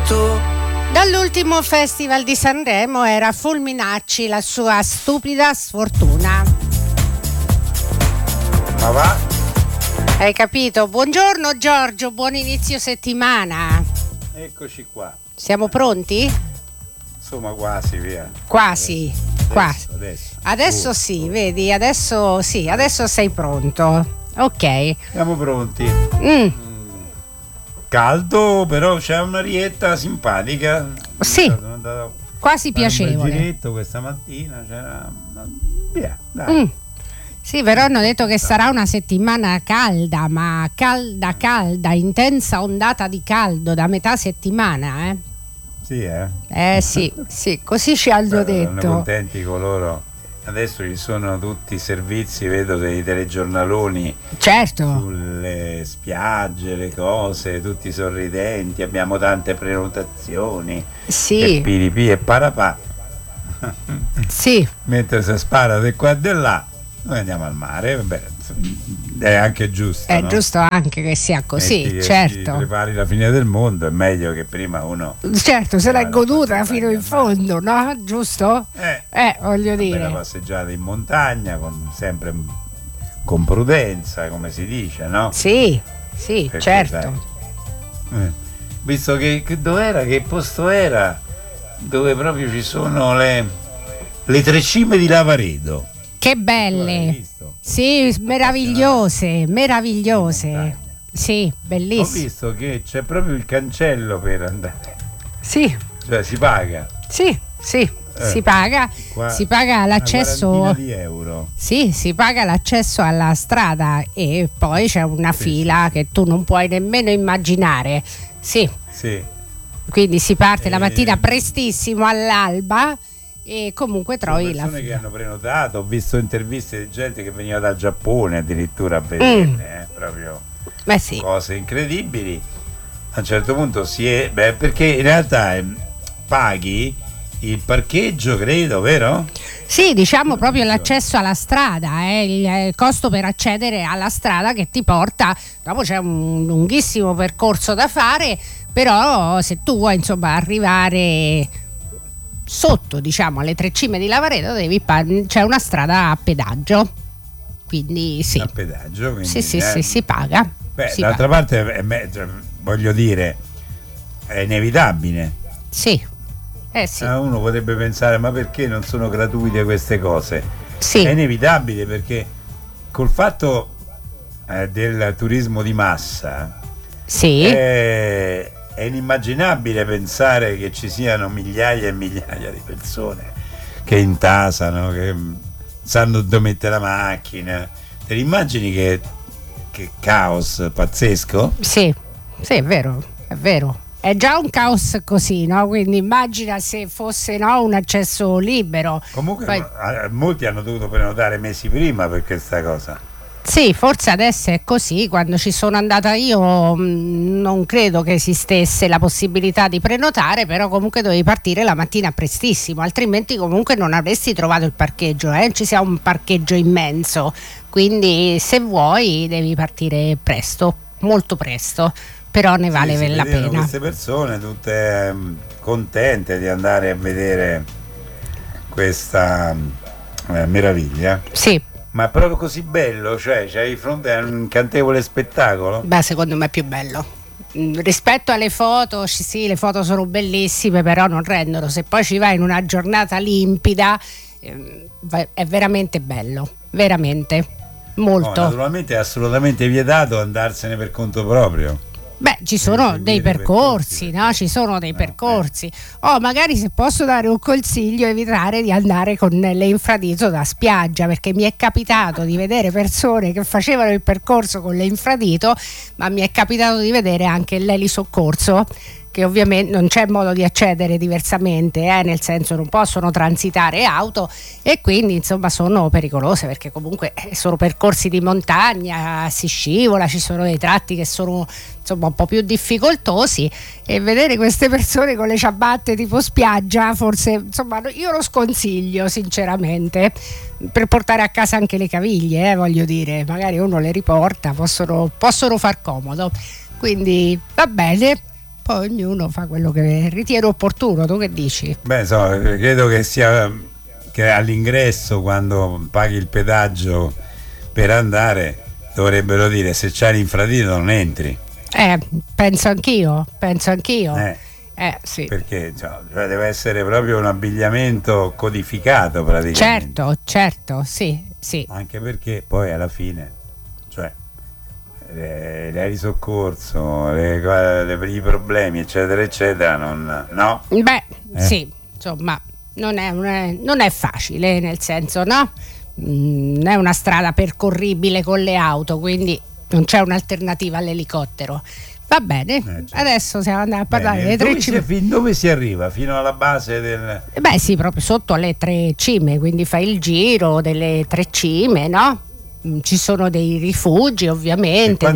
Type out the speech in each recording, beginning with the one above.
Dall'ultimo festival di Sanremo era Fulminacci, la sua stupida sfortuna. Ma va? Hai capito? Buongiorno Giorgio, buon inizio settimana. Eccoci qua. Siamo pronti? Insomma, quasi, via. Quasi, quasi. Adesso sì, vedi, adesso sì, adesso sei pronto. Ok. Siamo pronti. Caldo, però c'è un'arietta simpatica. Sì, quasi piacevole. Un giretto questa mattina, c'era... Via, dai. Sì, però hanno detto che sarà una settimana calda, ma calda, intensa ondata di caldo da metà settimana, eh? Sì, sì, così ci hanno detto. Sono contenti coloro. Adesso ci sono tutti i servizi, vedo dei telegiornaloni, certo, sulle spiagge, le cose, tutti sorridenti, abbiamo tante prenotazioni, sì, e piripi e parapà. Sì. Mentre si spara di qua e di là, noi andiamo al mare. Vabbè, è anche giusto, è no? giusto anche che sia così. Metti, certo, ti prepari la fine del mondo, è meglio che prima uno, certo, se l'è goduta fino in fondo, no? Giusto? Voglio dire, una passeggiata in montagna sempre con prudenza, come si dice, no? Sì, perché, certo. Visto che dov'era, che posto era, dove proprio ci sono le tre cime di Lavaredo. Che belle, sì, meravigliose. Sì, bellissime. Ho visto che c'è proprio il cancello per andare. Sì. Cioè si paga. Sì. Si paga l'accesso. Una quarantina di euro. Sì, si paga l'accesso alla strada e poi c'è una fila che tu non puoi nemmeno immaginare. Sì. Quindi si parte la mattina prestissimo all'alba. E comunque trovi la persone che hanno prenotato. Ho visto interviste di gente che veniva dal Giappone addirittura a vederle, proprio cose incredibili. A un certo punto perché in realtà paghi il parcheggio, credo, vero? Sì, diciamo proprio l'accesso alla strada, il costo per accedere alla strada che ti porta. Dopo c'è un lunghissimo percorso da fare, però se tu vuoi arrivare sotto, diciamo, alle tre cime di Lavaredo c'è una strada a pedaggio, quindi sì, a pedaggio, quindi, si paga. D'altra parte voglio dire, è inevitabile. Sì. Uno potrebbe pensare, ma perché non sono gratuite queste cose? Sì. È inevitabile perché col fatto del turismo di massa, è inimmaginabile pensare che ci siano migliaia e migliaia di persone che intasano, che sanno dove mettere la macchina. Te li immagini che caos pazzesco? Sì, è vero. È già un caos così, no? Quindi immagina se fosse un accesso libero. Comunque molti hanno dovuto prenotare mesi prima per questa cosa. Sì, forse adesso è così. Quando ci sono andata io non credo che esistesse la possibilità di prenotare, però comunque dovevi partire la mattina prestissimo, altrimenti comunque non avresti trovato il parcheggio, ci sia un parcheggio immenso, quindi se vuoi devi partire presto, molto presto, però ne vale la pena. Queste persone tutte contente di andare a vedere questa meraviglia. Sì. Ma è proprio così bello? Cioè, c'hai di fronte a un incantevole spettacolo? Secondo me è più bello. Rispetto alle foto, sì, le foto sono bellissime, però non rendono. Se poi ci vai in una giornata limpida, è veramente bello, veramente, molto. Naturalmente è assolutamente vietato andarsene per conto proprio. Ci sono dei percorsi, no? Ci sono dei percorsi. Magari, se posso dare un consiglio, evitare di andare con l'infradito da spiaggia, perché mi è capitato di vedere persone che facevano il percorso con l'infradito, ma mi è capitato di vedere anche l'elisoccorso, che ovviamente non c'è modo di accedere diversamente, nel senso non possono transitare auto e quindi sono pericolose, perché comunque sono percorsi di montagna, si scivola, ci sono dei tratti che sono un po' più difficoltosi, e vedere queste persone con le ciabatte tipo spiaggia, forse io lo sconsiglio sinceramente, per portare a casa anche le caviglie, voglio dire, magari uno le riporta, possono far comodo, quindi va bene. poi ognuno fa quello che ritiene opportuno. Tu che dici? Beh, credo che sia che all'ingresso, quando paghi il pedaggio per andare, dovrebbero dire: se c'hai l'infradito non entri. Penso anch'io. Sì. Perché deve essere proprio un abbigliamento codificato praticamente. Certo, sì. Anche perché poi alla fine, le aree di soccorso, i problemi eccetera eccetera, no? Sì, insomma, non è facile, nel senso, no? Non è una strada percorribile con le auto, quindi non c'è un'alternativa all'elicottero. Va bene, certo. Adesso siamo andati a parlare delle tre cime. Dove si arriva? Fino alla base del... Sì, proprio sotto alle 3 cime, quindi fai il giro delle 3 cime, no? Ci sono dei rifugi, ovviamente.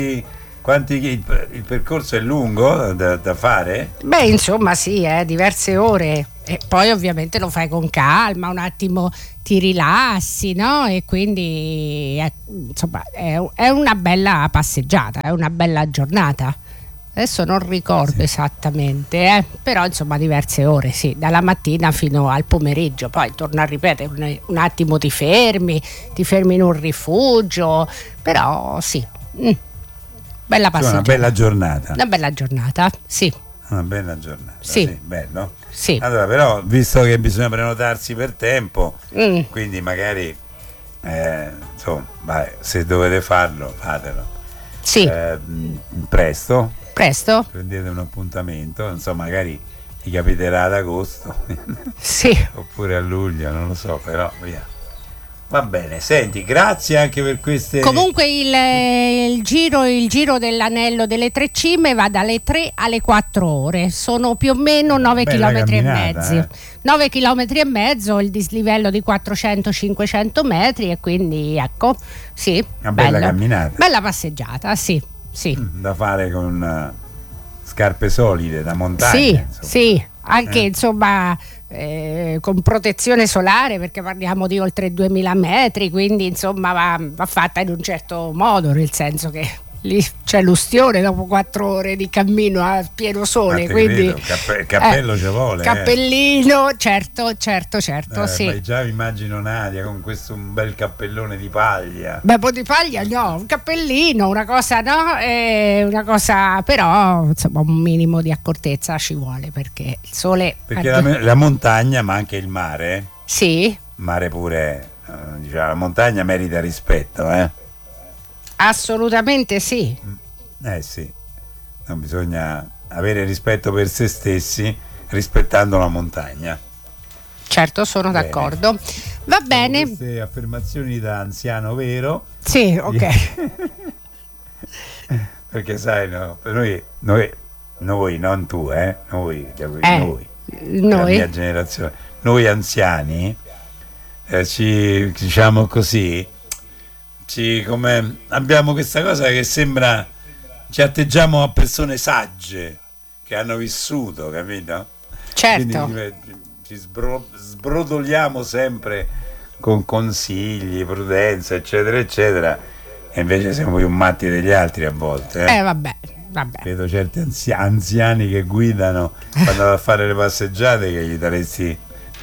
Il percorso è lungo da fare? Insomma sì, diverse ore. E poi ovviamente lo fai con calma, un attimo ti rilassi, no? E quindi insomma è una bella passeggiata, è una bella giornata. Adesso non ricordo esattamente, però insomma diverse ore, sì, dalla mattina fino al pomeriggio. Poi torno a ripetere, un attimo ti fermi in un rifugio, però sì, bella passeggiata. Una bella giornata. Una bella giornata, sì. Una bella giornata, sì, bello. Sì. Allora, però, visto che bisogna prenotarsi per tempo, quindi magari se dovete farlo, fatelo. Sì. Presto. Prendete un appuntamento, magari ti capiterà ad agosto. Sì. Oppure a luglio, non lo so, però via. Va bene, senti, grazie anche per queste... Comunque il giro dell'anello delle 3 cime va dalle 3 alle 4 ore, sono più o meno 9 km e mezzo. 9 km e mezzo, il dislivello di 400-500 metri, e quindi ecco, sì. Una bella camminata. Bella passeggiata, sì. Da fare con scarpe solide da montagna. Sì, anche insomma... con protezione solare, perché parliamo di oltre 2000 metri, quindi insomma va fatta in un certo modo, nel senso che lì c'è l'ustione dopo 4 ore di cammino a pieno sole, quindi il cappello ci vuole, cappellino, certo, sì. Già mi immagino Nadia con questo un bel cappellone di paglia. Un po' di paglia no, un cappellino, una cosa una cosa, però insomma un minimo di accortezza ci vuole, perché il sole, perché la montagna, ma anche il mare, sì, il mare pure, la montagna merita rispetto, assolutamente sì. Sì, non bisogna avere rispetto per se stessi rispettando la montagna. Certo, sono d'accordo. Va bene. Queste affermazioni da anziano vero. Sì, ok. Perché sai, no, per noi non tu, noi, la mia generazione, noi anziani, ci diciamo così, come abbiamo questa cosa che sembra, ci atteggiamo a persone sagge che hanno vissuto, capito? Certo. Quindi ci sbrodoliamo sempre con consigli, prudenza, eccetera eccetera, e invece siamo più matti degli altri a volte. Vabbè. Vedo certi anziani che guidano, vanno a fare le passeggiate, che gli daresti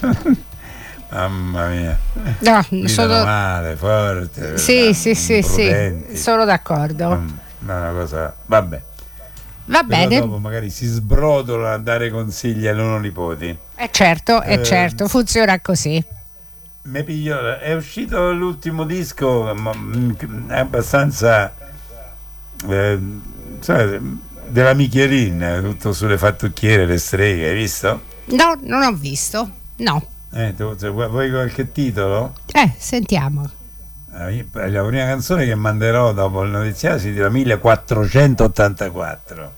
mamma mia, sono male, forte, sì, sono d'accordo. Una cosa, vabbè. Va bene. Dopo magari si sbrodolano a dare consigli ai loro nipoti. Certo, funziona così. È uscito l'ultimo disco, ma è abbastanza della Michelin, tutto sulle fattucchiere, le streghe, hai visto? No, non ho visto, no. Vuoi qualche titolo? Sentiamo. La prima canzone che manderò dopo il notiziario si intitola 1484.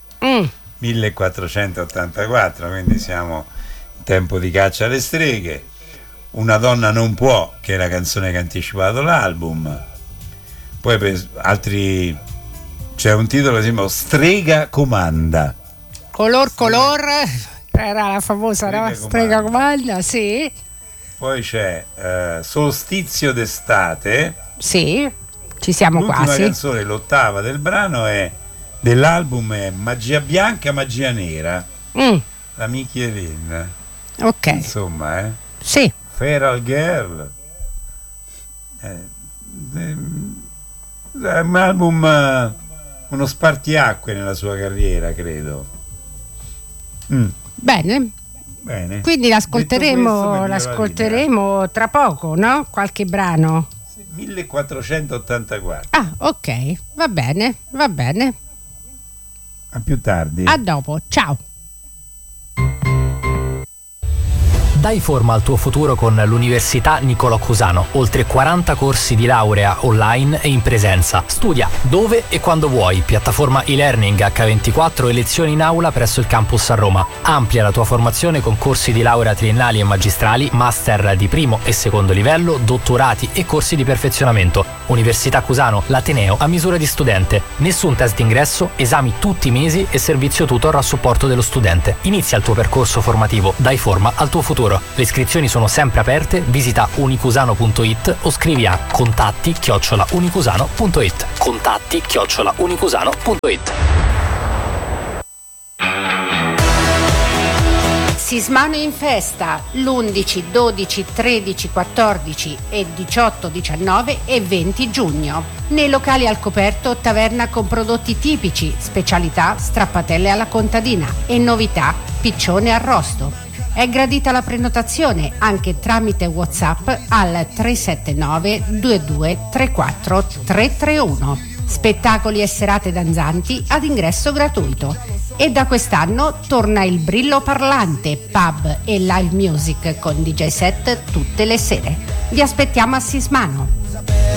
1484, quindi siamo in tempo di caccia alle streghe. Una donna non può, che è la canzone che ha anticipato l'album. Poi per altri c'è un titolo che si chiama Strega comanda. Color era la famosa Strega comanda, sì. Poi c'è Solstizio d'estate. Sì, ci siamo l'ultima quasi. L'ultima canzone, l'ottava del brano, è dell'album è Magia Bianca, Magia Nera, la Michelin. Ok. Insomma, Sì. Feral Girl. È un album, uno spartiacque nella sua carriera, credo. Bene. Quindi l'ascolteremo tra poco, no? Qualche brano. 1484. Ah, ok, va bene. A più tardi. A dopo, ciao. Dai forma al tuo futuro con l'Università Niccolò Cusano. Oltre 40 corsi di laurea online e in presenza. Studia dove e quando vuoi. Piattaforma e-learning H24 e lezioni in aula presso il campus a Roma. Amplia la tua formazione con corsi di laurea triennali e magistrali, master di primo e secondo livello, dottorati e corsi di perfezionamento. Università Cusano, l'ateneo a misura di studente. Nessun test d'ingresso, esami tutti i mesi e servizio tutor a supporto dello studente. Inizia il tuo percorso formativo. Dai forma al tuo futuro. Le iscrizioni sono sempre aperte, visita unicusano.it o scrivi a contatti@unicusano.it. contatti@unicusano.it. Sismano in festa l'11, 12, 13, 14 e 18, 19 e 20 giugno. Nei locali al coperto, taverna con prodotti tipici, specialità, strappatelle alla contadina e novità, piccione arrosto. È gradita la prenotazione anche tramite WhatsApp al 379 22 34 331. Spettacoli e serate danzanti ad ingresso gratuito. E da quest'anno torna il Brillo Parlante, pub e live music con DJ set tutte le sere. Vi aspettiamo a Sismano.